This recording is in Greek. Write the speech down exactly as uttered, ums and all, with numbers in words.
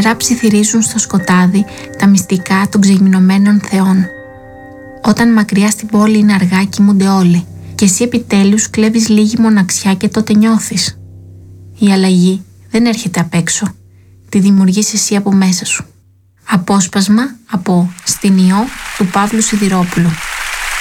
νερά ψιθυρίζουν στο σκοτάδι τα μυστικά των ξεγυμνωμένων θεών. Όταν μακριά στην πόλη είναι αργά κοιμούνται όλοι και εσύ επιτέλους κλέβεις λίγη μοναξιά και τότε νιώθεις. Η αλλαγή δεν έρχεται απ' έξω, τη δημιουργείς εσύ από μέσα σου. Απόσπασμα από «Στην Ιώ» του Παύλου Σιδηρόπουλου.